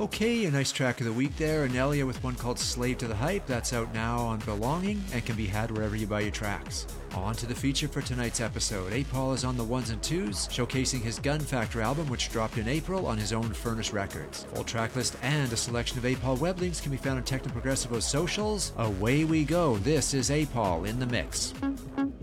Okay, a nice track of the week there. Anelia with one called Slave to the Hype. That's out now on Belonging and can be had wherever you buy your tracks. On to the feature for tonight's episode. 8Paul is on the ones and twos, showcasing his Gun Factor album, which dropped in April on his own Furnace Records. Full track list and a selection of 8Paul web links can be found on Techno Progressivo's socials. Away we go. This is 8Paul in the mix.